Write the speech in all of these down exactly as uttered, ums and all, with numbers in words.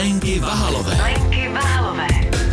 Lenky Vahalové. Lenky Vahalové.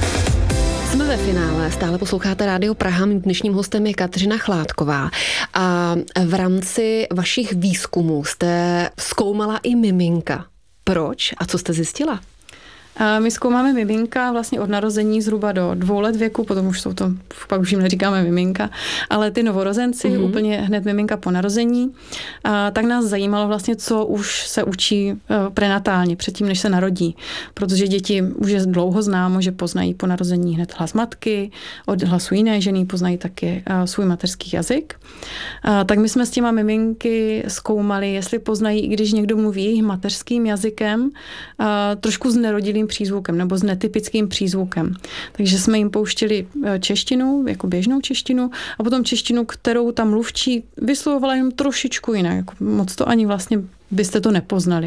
Jsme ve finále, stále posloucháte Rádio Praha, mým dnešním hostem je Kateřina Chládková a v rámci vašich výzkumů jste zkoumala i miminka. Proč a co jste zjistila? My zkoumáme miminka vlastně od narození zhruba do dvou let věku, potom už jsou to, pak už jim neříkáme miminka, ale ty novorozenci, mm-hmm. úplně hned miminka po narození, a tak nás zajímalo vlastně, co už se učí prenatálně, předtím, než se narodí. Protože děti už je dlouho známo, že poznají po narození hned hlas matky, od hlasu jiné ženy poznají taky svůj mateřský jazyk. A tak my jsme s těma miminky zkoumali, jestli poznají, i když někdo mluví jejich mateřským jazykem, a trošku s nerodilým přízvukem nebo s netypickým přízvukem. Takže jsme jim pouštili češtinu, jako běžnou češtinu, a potom češtinu, kterou tam mluvčí vyslovovala jenom trošičku jinak. Jako moc to ani vlastně byste to nepoznali.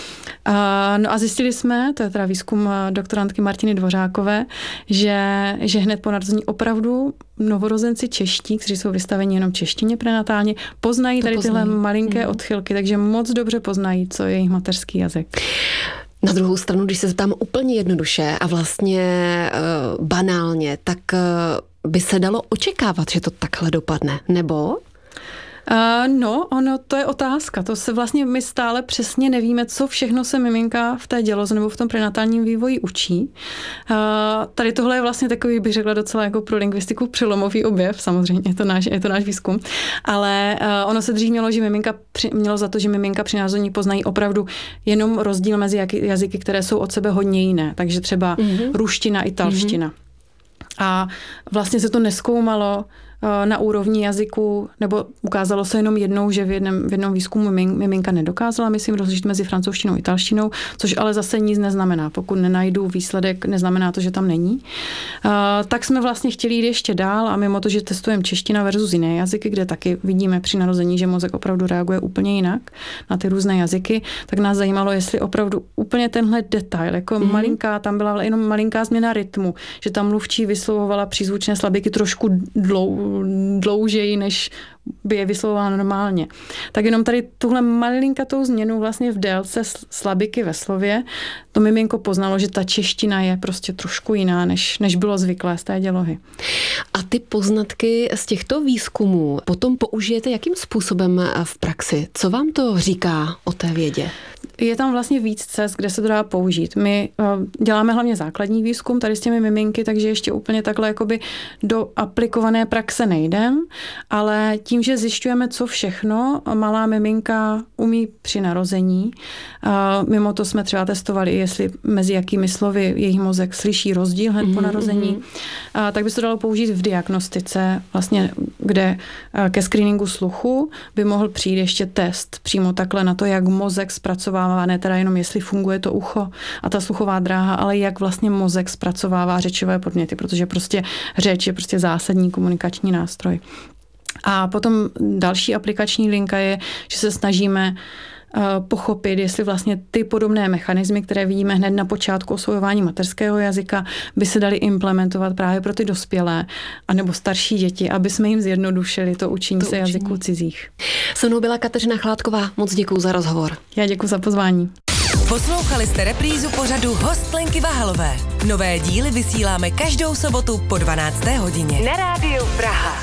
A, no a zjistili jsme, to je teda výzkum doktorantky Martiny Dvořákové, že, že hned po narození opravdu novorozenci čeští, kteří jsou vystaveni jenom češtině prenatálně, poznají to tady poznají. Tyhle malinké mm. odchylky, takže moc dobře poznají, co je jejich mateřský jazyk. Na druhou stranu, když se zeptám úplně jednoduše a vlastně uh, banálně, tak uh, by se dalo očekávat, že to takhle dopadne, nebo? Uh, no, ono, to je otázka. To se vlastně my stále přesně nevíme, co všechno se miminka v té děloze nebo v tom prenatálním vývoji učí. Uh, tady tohle je vlastně takový, bych řekla, docela jako pro lingvistiku přelomový objev, samozřejmě, je to náš, je to náš výzkum, ale uh, ono se dřív mělo, že miminka při, mělo za to, že miminka při narození poznají opravdu jenom rozdíl mezi jazyky, které jsou od sebe hodně jiné, takže třeba mm-hmm. ruština, italština. Mm-hmm. A vlastně se to nezkoumalo na úrovni jazyku, nebo ukázalo se jenom jednou, že v jednom, v jednom výzkumu miminka nedokázala, myslím, rozlišit mezi francouzštinou a italštinou, což ale zase nic neznamená. Pokud nenajdu výsledek, neznamená to, že tam není. Uh, tak jsme vlastně chtěli jít ještě dál a mimo to, že testujeme čeština versus jiné jazyky, kde taky vidíme při narození, že mozek opravdu reaguje úplně jinak na ty různé jazyky, tak nás zajímalo, jestli opravdu úplně tenhle detail, jako mm-hmm. malinká, tam byla jenom malinká změna rytmu, že tam mluvčí vyslovovala přízvučné slabiky trošku dlou dloužeji, než by je vyslovovala normálně. Tak jenom tady tuhle malinkatou změnu vlastně v délce slabiky ve slově, to miminko poznalo, že ta čeština je prostě trošku jiná, než, než bylo zvyklé z té dělohy. A ty poznatky z těchto výzkumů potom použijete jakým způsobem v praxi? Co vám to říká o té vědě? Je tam vlastně víc cest, kde se to dá použít. My uh, děláme hlavně základní výzkum tady s těmi miminky, takže ještě úplně takhle jakoby do aplikované praxe nejdem, ale tím, že zjišťujeme, co všechno malá miminka umí při narození, uh, mimo to jsme třeba testovali, jestli mezi jakými slovy jejich mozek slyší rozdíl hned mm-hmm. po narození, uh, tak by se to dalo použít v diagnostice, vlastně, kde uh, ke screeningu sluchu by mohl přijít ještě test přímo takhle na to, jak mozek zpracovává, ne teda jenom jestli funguje to ucho a ta sluchová dráha, ale jak vlastně mozek zpracovává řečové podněty, protože prostě řeč je prostě zásadní komunikační nástroj. A potom další aplikační linka je, že se snažíme pochopit, jestli vlastně ty podobné mechanismy, které vidíme hned na počátku osvojování mateřského jazyka, by se daly implementovat právě pro ty dospělé anebo starší děti, aby jsme jim zjednodušili to učení to se učení. jazyků cizích. Se mnou byla Kateřina Chládková. Moc děkuju za rozhovor. Já děkuju za pozvání. Poslouchali jste reprízu pořadu Host Lenky Vahalové. Nové díly vysíláme každou sobotu po dvanácté hodině. Na Rádiu Praha.